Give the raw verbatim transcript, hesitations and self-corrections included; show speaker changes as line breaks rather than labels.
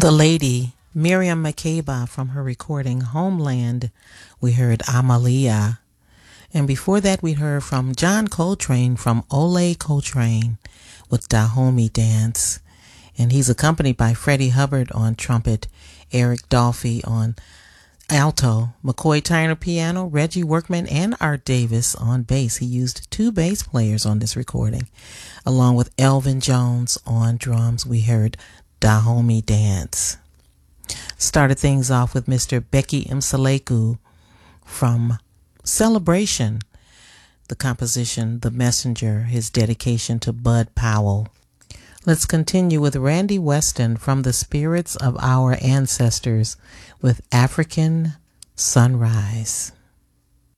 The lady, Miriam Makeba, from her recording Homeland, we heard Amalia. And before that, we heard from John Coltrane from Ole Coltrane with Dahomey Dance. And he's accompanied by Freddie Hubbard on trumpet, Eric Dolphy on alto, McCoy Tyner piano, Reggie Workman, and Art Davis on bass. He used two bass players on this recording. Along with Elvin Jones on drums, we heard Dahomey Dance. Started things off with Mister Becky Msaleku from Celebration, the composition The Messenger, his dedication to Bud Powell. Let's continue with Randy Weston from The Spirits of Our Ancestors with African Sunrise.